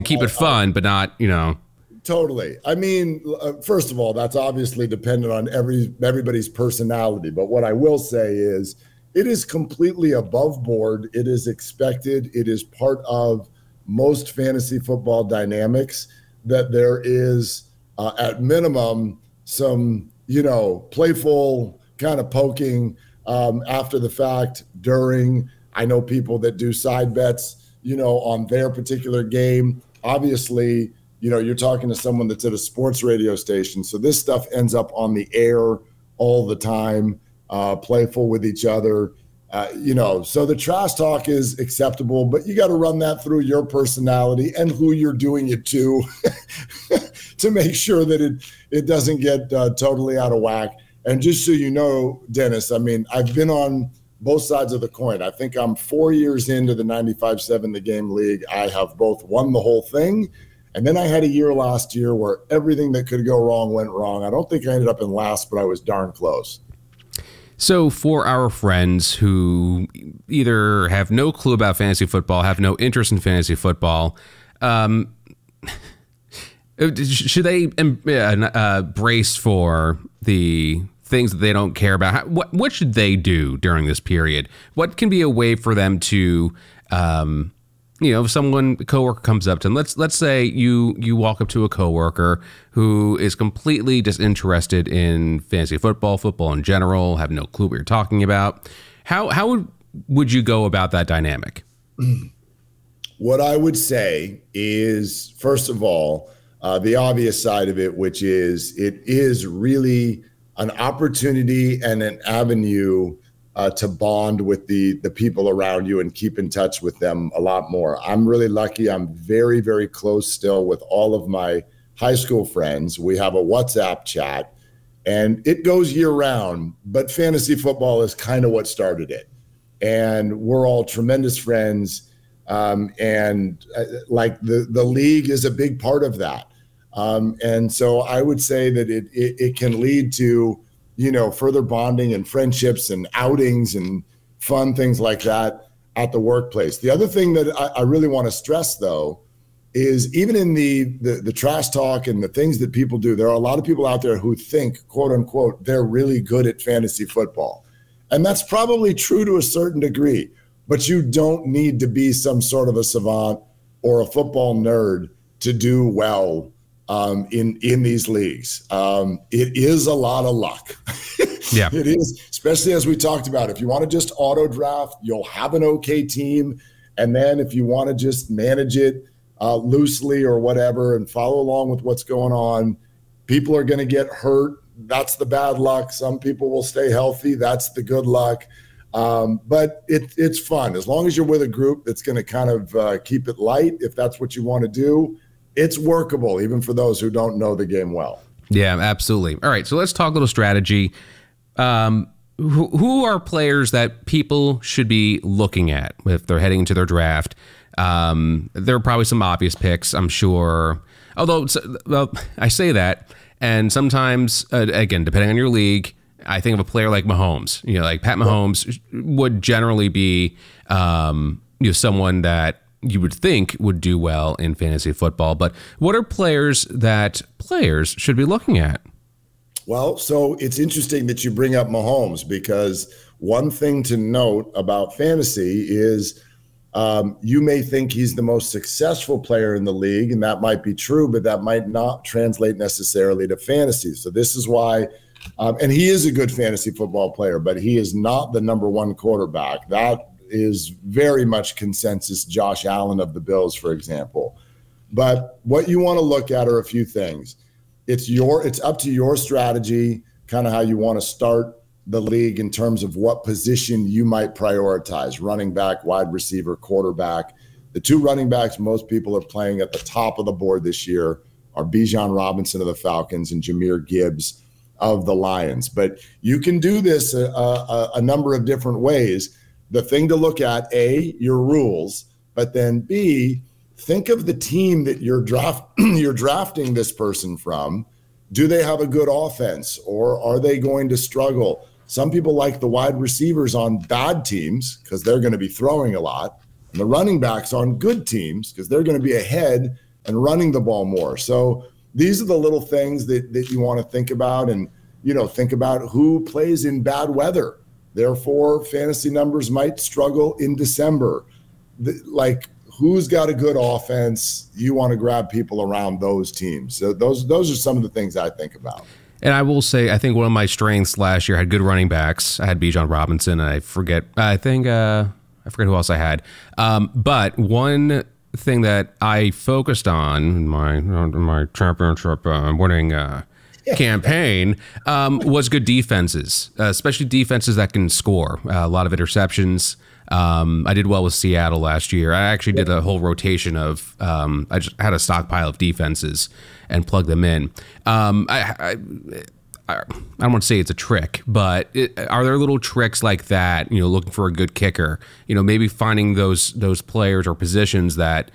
keep it fun, but not, Totally. I mean, first of all, that's obviously dependent on everybody's personality. But what I will say is it is completely above board. It is expected. It is part of most fantasy football dynamics that there is, at minimum, some, playful kind of poking after the fact, during. I know people that do side bets, on their particular game. Obviously, you're talking to someone that's at a sports radio station. So this stuff ends up on the air all the time, playful with each other. So the trash talk is acceptable, but you got to run that through your personality and who you're doing it to to make sure that it doesn't get totally out of whack. And just so you know, Dennis, I mean, I've been on both sides of the coin. I think I'm 4 years into the 95-7 The Game League. I have both won the whole thing, and then I had a year last year where everything that could go wrong went wrong. I don't think I ended up in last, but I was darn close. So for our friends who either have no clue about fantasy football, have no interest in fantasy football, should they brace for the things that they don't care about? What should they do during this period? What can be a way for them to, if a coworker comes up to them, let's say you walk up to a coworker who is completely disinterested in fantasy football in general, have no clue what you're talking about. How would you go about that dynamic? What I would say is, first of all, the obvious side of it, which is it is really an opportunity and an avenue to bond with the people around you and keep in touch with them a lot more. I'm really lucky. I'm very, very close still with all of my high school friends. We have a WhatsApp chat, and it goes year round, but fantasy football is kind of what started it. And we're all tremendous friends. Like the league is a big part of that. And so I would say that it can lead to, further bonding and friendships and outings and fun things like that at the workplace. The other thing that I really want to stress, though, is even in the trash talk and the things that people do, there are a lot of people out there who think, quote unquote, they're really good at fantasy football. And that's probably true to a certain degree, but you don't need to be some sort of a savant or a football nerd to do well in these leagues. It is a lot of luck. Yeah, it is, especially as we talked about. If you want to just auto draft, you'll have an okay team. And then if you want to just manage it loosely or whatever and follow along with what's going on, people are going to get hurt. That's the bad luck. Some people will stay healthy. That's the good luck. But it's fun. As long as you're with a group that's going to kind of keep it light, if that's what you want to do, it's workable, even for those who don't know the game well. Yeah, absolutely. All right, so let's talk a little strategy. Who are players that people should be looking at if they're heading into their draft? There are probably some obvious picks, I'm sure. Although, well, I say that, and sometimes, again, depending on your league, I think of a player like Mahomes. Like Pat Mahomes would generally be someone that you would think would do well in fantasy football. But what are players that players should be looking at? Well, so it's interesting that you bring up Mahomes, because one thing to note about fantasy is you may think he's the most successful player in the league, and that might be true, but that might not translate necessarily to fantasy. So this is why, and he is a good fantasy football player, but he is not the number one quarterback. That is very much consensus Josh Allen of the Bills, for example. But what you want to look at are a few things. It's up to your strategy, kind of how you want to start the league in terms of what position you might prioritize: running back, wide receiver, quarterback. The two running backs most people are playing at the top of the board this year are Bijan Robinson of the Falcons and Jahmyr Gibbs of the Lions. But you can do this a number of different ways. The thing to look at, A, your rules, but then B, think of the team that you're drafting this person from. Do they have a good offense, or are they going to struggle? Some people like the wide receivers on bad teams because they're going to be throwing a lot, and the running backs on good teams because they're going to be ahead and running the ball more. So these are the little things that you want to think about, and, think about who plays in bad weather. Therefore, fantasy numbers might struggle in December. Who's got a good offense? You want to grab people around those teams. So those are some of the things I think about. And I will say, I think one of my strengths last year, I had good running backs. I had Bijan Robinson. I forget who else I had. But one thing that I focused on in my championship winning campaign was good defenses, especially defenses that can score. A lot of interceptions. I did well with Seattle last year. I actually did a whole rotation of, I just had a stockpile of defenses and plugged them in. I don't want to say it's a trick, but are there little tricks like that, looking for a good kicker, maybe finding those players or positions that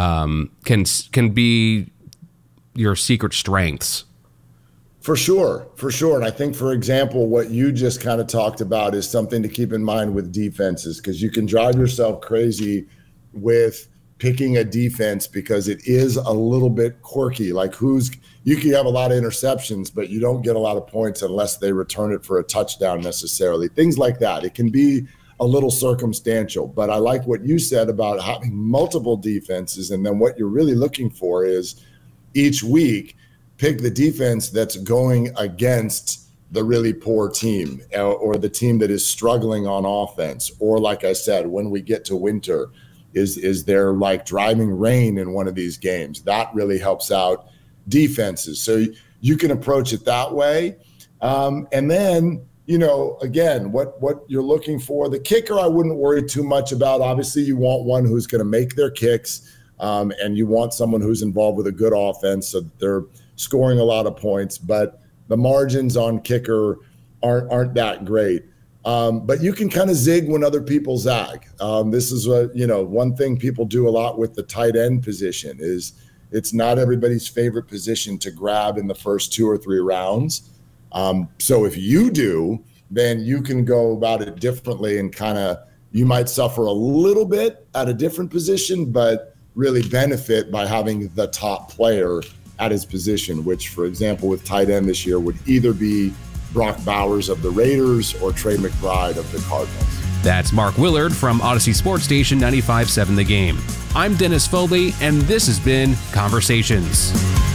can be your secret strengths? For sure. And I think, for example, what you just kind of talked about is something to keep in mind with defenses, because you can drive yourself crazy with picking a defense because it is a little bit quirky. You can have a lot of interceptions, but you don't get a lot of points unless they return it for a touchdown necessarily. Things like that. It can be a little circumstantial, but I like what you said about having multiple defenses. And then what you're really looking for is each week, pick the defense that's going against the really poor team or the team that is struggling on offense. Or like I said, when we get to winter, is there driving rain in one of these games? That really helps out defenses. So you can approach it that way. And then, again, what you're looking for, the kicker, I wouldn't worry too much about. Obviously, you want one who's going to make their kicks, and you want someone who's involved with a good offense so that they're scoring a lot of points, but the margins on kicker aren't that great. But you can kind of zig when other people zag. This is one thing people do a lot with the tight end position is it's not everybody's favorite position to grab in the first 2 or 3 rounds. So if you do, then you can go about it differently and you might suffer a little bit at a different position, but really benefit by having the top player at his position, which, for example, with tight end this year would either be Brock Bowers of the Raiders or Trey McBride of the Cardinals. That's Mark Willard from Odyssey Sports Station 95.7 The Game. I'm Dennis Foley, and this has been Conversations.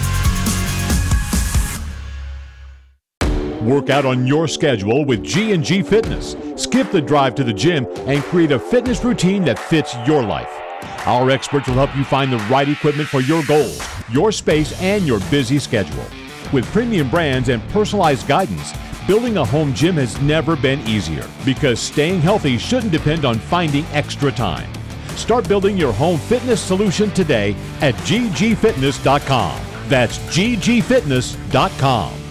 Work out on your schedule with G&G Fitness. Skip the drive to the gym and create a fitness routine that fits your life. Our experts will help you find the right equipment for your goals, your space, and your busy schedule. With premium brands and personalized guidance, building a home gym has never been easier because staying healthy shouldn't depend on finding extra time. Start building your home fitness solution today at ggfitness.com. That's ggfitness.com.